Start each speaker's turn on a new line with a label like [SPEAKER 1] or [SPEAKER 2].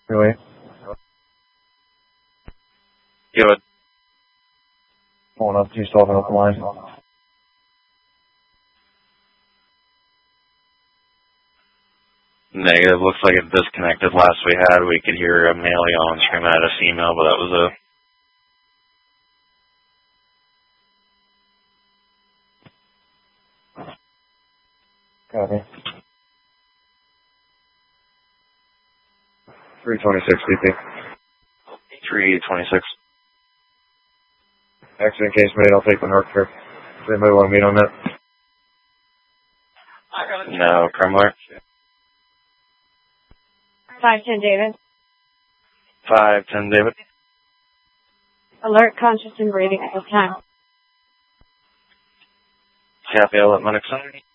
[SPEAKER 1] Really?
[SPEAKER 2] Good.
[SPEAKER 1] Pulling up, he's talking up the line.
[SPEAKER 2] Negative. Looks like it disconnected. Last we had, we could hear a male yelling, screaming at a female, but that was it.
[SPEAKER 1] Copy. 326 BP.
[SPEAKER 2] 326.
[SPEAKER 1] Accident case made, I'll take the North Fair. Does anybody want to meet on that?
[SPEAKER 2] No, Kremler.
[SPEAKER 3] 510 David.
[SPEAKER 2] 510 David.
[SPEAKER 3] Alert, conscious and breathing at this time.
[SPEAKER 2] Copy, I'll let Lennox know.